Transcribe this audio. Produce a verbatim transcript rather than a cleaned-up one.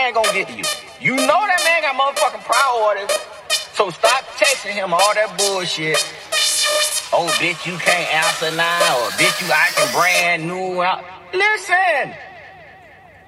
man gonna get to you. You know that man got motherfucking priorities. So stop texting him all that bullshit. Oh, bitch, you can't answer now. Or bitch, you acting brand new. Listen.